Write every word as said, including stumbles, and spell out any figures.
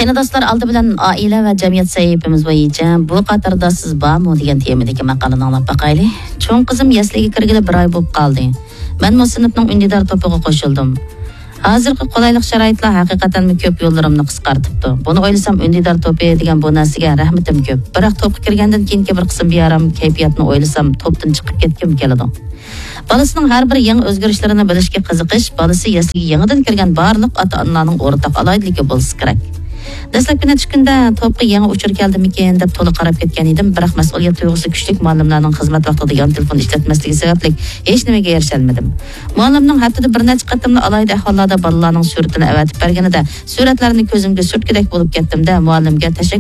Qaynadoslar aldı bilan oila va jamiyat sahifamiz bo'yicha bu qatorda siz bormi degan temadagi maqolani anglab boqaylik. Cho'ng qizim yasliga kirgili bir oy bo'lib qoldi. Men bu sinfning undidor to'piga qo'shildim. Hozirgi qulaylik sharoitlar haqiqatan ko'p yo'llarimni qisqartibdi. Buni o'ylasam undidor to'pi degan bu narsaga rahmatim ko'p. Biroq to'pga kirgandan keyingi bir qism bearam kayfiyatni o'ylasam to'pdan chiqib ketgim keladi. Balasining har bir yangi o'zgarishlarini bilishga qiziqish, balasi yasliga yangidan kirgan barliq ota-onalarning o'rtaq aloyidligi bo'lsa kerak. Dastlabki natijada to'pga yangi uchur keldimikin deb to'liq qarab ketgan edim, biroq mas'uliyat tuyg'usi kuchli muallimlarning xizmat vaqtida yon telefon ishlatmasligi sababli hech nimaga erisha olmadim. Muallimning haftada bir necha qatimli alohida ahvollarda bolalarning suratini avatib berganida suratlarni ko'zimga surtgidek bo'lib ketdim-da, muallimga tashakkur